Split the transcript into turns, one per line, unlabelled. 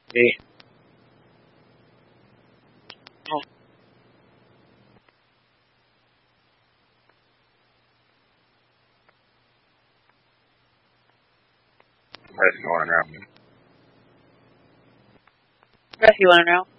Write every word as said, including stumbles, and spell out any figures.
Hey. Oh, what's going around me?
What you want to know?